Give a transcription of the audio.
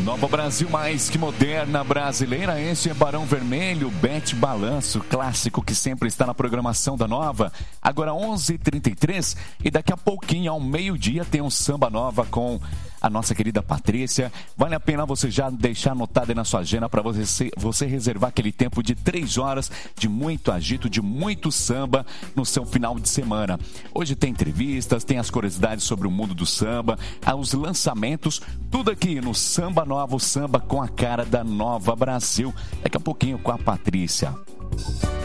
Nova Brasil mais que moderna brasileira, esse é Barão Vermelho, Bete Balanço, clássico que sempre está na programação da Nova. Agora 11h33 e daqui a pouquinho, ao meio-dia, tem um Samba Nova com a nossa querida Patrícia. Vale a pena você já deixar anotado aí na sua agenda para você reservar aquele tempo de 3 horas de muito agito, de muito samba no seu final de semana. Hoje tem entrevistas, tem as curiosidades sobre o mundo do samba, os lançamentos, tudo aqui no Samba Nova, o samba com a cara da Nova Brasil. Daqui a pouquinho com a Patrícia.